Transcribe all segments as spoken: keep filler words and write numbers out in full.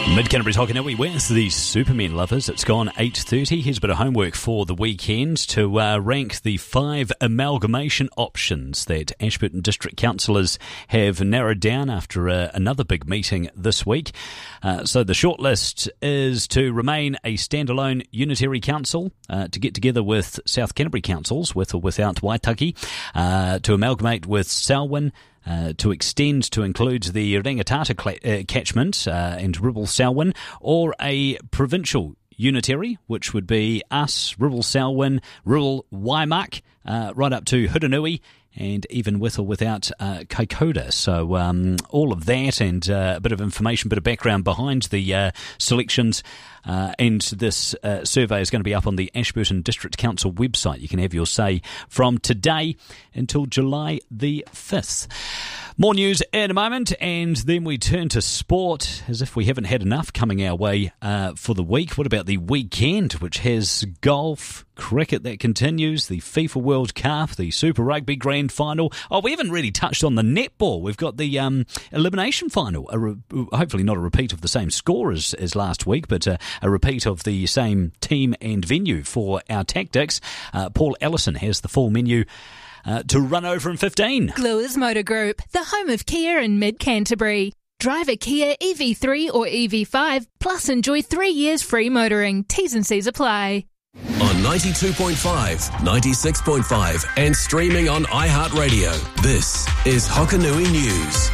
Mid-Canterbury's Hokanui with the Supermen lovers. It's gone eight thirty. Here's a bit of homework for the weekend to uh, rank the five amalgamation options that Ashburton District Councillors have narrowed down after uh, another big meeting this week. Uh, so the shortlist is to remain a standalone unitary council, uh, to get together with South Canterbury councils, with or without Waitaki, uh, to amalgamate with Selwyn, Uh, to extend to include the Rangatata cl- uh, catchment uh, and Ribble Selwyn, or a provincial unitary, which would be us, Ribble Selwyn, Ribble Waimak, uh, right up to Hurunui, and even with or without uh, Kaikoura. So um, all of that and uh, a bit of information, a bit of background behind the uh, selections. Uh, and this uh, survey is going to be up on the Ashburton District Council website. You can have your say from today until July the fifth. More news in a moment, and then we turn to sport, as if we haven't had enough coming our way uh, for the week. What about the weekend, which has golf, cricket that continues, the FIFA World Cup, the Super Rugby Grand Final? Oh, we haven't really touched on the netball. We've got the um, elimination final, a re- hopefully not a repeat of the same score as, as last week, but uh, a repeat of the same team and venue for our tactics. Uh, Paul Ellison has the full menu Uh, to run over in fifteen. Gluers Motor Group, the home of Kia in mid-Canterbury. Drive a Kia E V three or E V five, plus enjoy three years free motoring. T's and C's apply. On ninety-two point five, ninety-six point five and streaming on iHeartRadio, this is Hokanui News.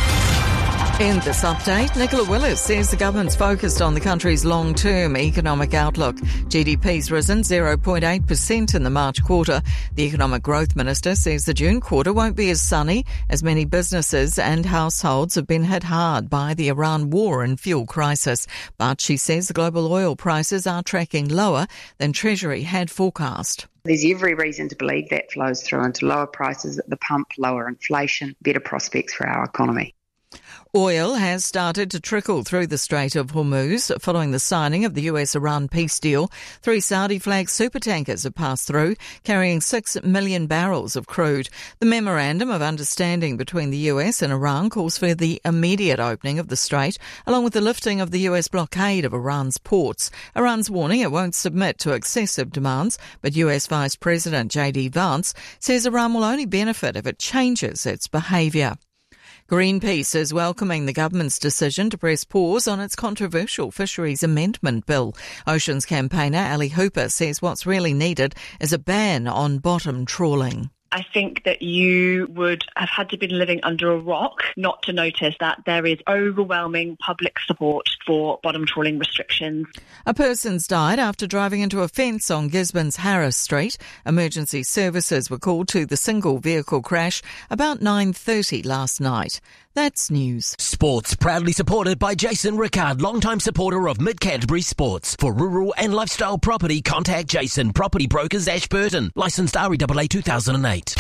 In this update, Nicola Willis says the government's focused on the country's long-term economic outlook. G D P's risen zero point eight percent in the March quarter. The Economic Growth Minister says the June quarter won't be as sunny, as many businesses and households have been hit hard by the Iran war and fuel crisis. But she says the global oil prices are tracking lower than Treasury had forecast. There's every reason to believe that flows through into lower prices at the pump, lower inflation, better prospects for our economy. Oil has started to trickle through the Strait of Hormuz following the signing of the U S-Iran peace deal. Three Saudi-flagged supertankers have passed through, carrying six million barrels of crude. The Memorandum of Understanding between the U S and Iran calls for the immediate opening of the strait, along with the lifting of the U S blockade of Iran's ports. Iran's warning it won't submit to excessive demands, but U S Vice President J D Vance says Iran will only benefit if it changes its behaviour. Greenpeace is welcoming the government's decision to press pause on its controversial fisheries amendment bill. Oceans campaigner Ali Hooper says what's really needed is a ban on bottom trawling. I think that you would have had to be living under a rock not to notice that there is overwhelming public support for bottom trawling restrictions. A person's died after driving into a fence on Gisborne's Harris Street. Emergency services were called to the single vehicle crash about nine thirty last night. That's news. Sports proudly supported by Jason Rickard, longtime supporter of Mid-Canterbury Sports. For rural and lifestyle property, contact Jason, Property Brokers Ashburton. Licensed R E A A two thousand eight.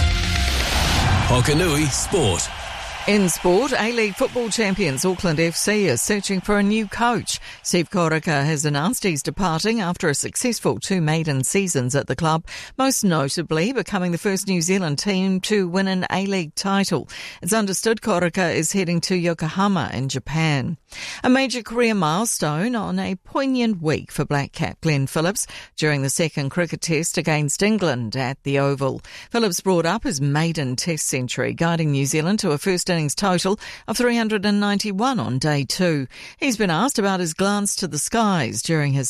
Hokanui Sport. In sport, A-League football champions Auckland F C is searching for a new coach. Steve Korika has announced he's departing after a successful two maiden seasons at the club, most notably becoming the first New Zealand team to win an A-League title. It's understood Korika is heading to Yokohama in Japan. A major career milestone on a poignant week for black cap Glenn Phillips during the second cricket test against England at the Oval. Phillips brought up his maiden test century, guiding New Zealand to a first innings total of three hundred ninety-one on day two. He's been asked about his glance to the skies during his